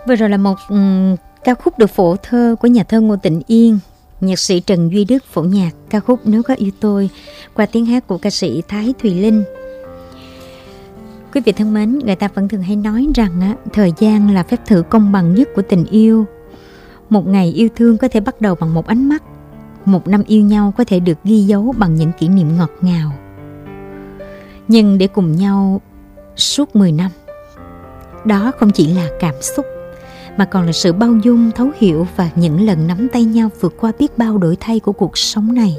Vừa rồi là một ca khúc được phổ thơ của nhà thơ Ngô Tịnh Yên, nhạc sĩ Trần Duy Đức phổ nhạc ca khúc Nếu Có Yêu Tôi qua tiếng hát của ca sĩ Thái Thùy Linh. Quý vị thân mến, người ta vẫn thường hay nói rằng thời gian là phép thử công bằng nhất của tình yêu. Một ngày yêu thương có thể bắt đầu bằng một ánh mắt, một năm yêu nhau có thể được ghi dấu bằng những kỷ niệm ngọt ngào. Nhưng để cùng nhau suốt 10 năm, đó không chỉ là cảm xúc, mà còn là sự bao dung, thấu hiểu và những lần nắm tay nhau vượt qua biết bao đổi thay của cuộc sống này.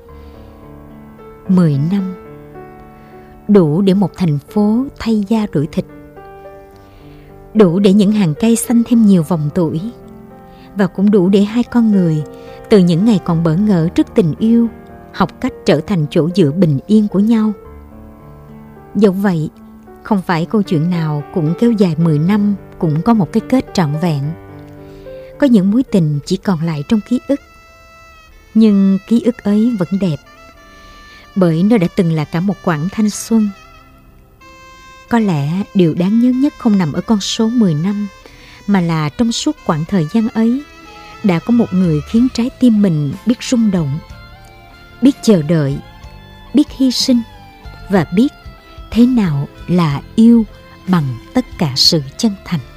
10 năm đủ để một thành phố thay da đổi thịt, đủ để những hàng cây xanh thêm nhiều vòng tuổi, và cũng đủ để hai con người từ những ngày còn bỡ ngỡ trước tình yêu học cách trở thành chỗ dựa bình yên của nhau. Dẫu vậy, không phải câu chuyện nào cũng kéo dài 10 năm cũng có một cái kết trọn vẹn. Có những mối tình chỉ còn lại trong ký ức, nhưng ký ức ấy vẫn đẹp, bởi nó đã từng là cả một quãng thanh xuân. Có lẽ điều đáng nhớ nhất không nằm ở con số 10 năm, mà là trong suốt quãng thời gian ấy đã có một người khiến trái tim mình biết rung động, biết chờ đợi, biết hy sinh và biết thế nào là yêu bằng tất cả sự chân thành.